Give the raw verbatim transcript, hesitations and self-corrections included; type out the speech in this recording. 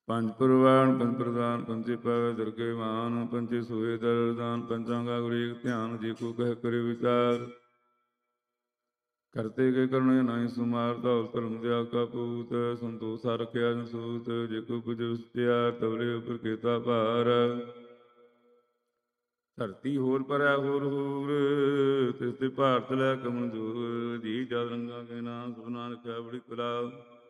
ਪੰਜ ਪ੍ਰਵਾਨ ਪੰਜ ਪ੍ਰਦਾਨ ਪੰਚੇ ਪਾਵੇ ਦਰਗੇ ਮਾਨ ਪੰਚੇ ਸੋਏ ਦਰਦਾਨ ਪੰਚਾਂਗਾ ਗੁਰੀ ਧਿਆਨ ਜੀ ਕੋ ਕਹਿ ਕਰੇ ਵਿਚਾਰ ਕਰਤੇ ਕੇ ਕਰਨੇ ਨਾਹੀ ਸੁਮਾਰ ਧੌਲ ਧਰਮ ਦਿਆ ਕਾ ਪੂਤ ਸੰਤੋਖ ਰਖਿਆ ਜਸੂਤ ਜੇ ਕੋ ਕੁਝ ਉਸਤਿਆ ਤਵਲੇ ਉਪਰ ਕੀਤਾ ਭਾਰ ਧਰਤੀ ਹੋਰ ਪਰੈ ਹੋਰ ਹੋਰ ਤਿਸ ਤੇ ਭਾਰਤ ਲੈ ਕਮਨ ਜੋਰ ਜੀ ਜਦ ਰੰਗਾ ਕੇ ਨਾਮ ਸੁਨਾਨ ਕਿਆ ਬੜੀ ਕਲਾ